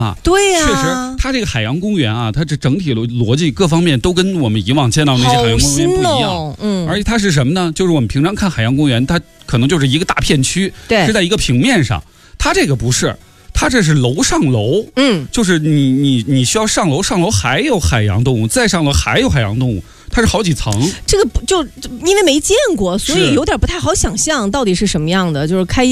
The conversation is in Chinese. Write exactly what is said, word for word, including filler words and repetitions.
啊， 对呀、啊， 确实，它这个海洋公园啊，它这整体逻逻辑各方面都跟我们以往见到那些海洋公园不一样。 哦、嗯， 而且它是什么呢？就是我们平常看海洋公园，它可能就是一个大片区， 对， 是在一个平面上。它这个不是，它这是楼上楼， 嗯， 就是你你你需要上楼，上楼还有海洋动物，再上楼还有海洋动物。它是好几层， 这个就因为没见过，所以有点不太好想象到底是什么样的。就是开